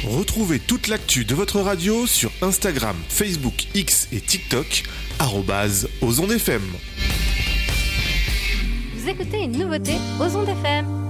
Retrouvez toute l'actu de votre radio sur Instagram, Facebook, X et TikTok, @OsOndesFM. Vous écoutez une nouveauté aux Ondes FM.